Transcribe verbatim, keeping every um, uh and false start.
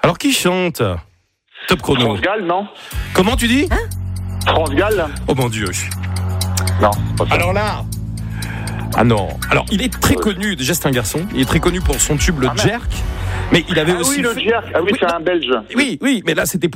Alors, qui chante? Top chrono. France Gall, non? Comment tu dis? France Gall? Oh mon Dieu. Non, pas ça. Alors là. Ah non. Alors, il est très connu. Déjà, c'est un garçon. Il est très connu pour son tube, le Ah, merde. Jerk. Mais il avait Ah aussi. oui, le fait- Jerk. Ah oui, Oui, c'est un Belge. Oui, oui, mais là, c'était pour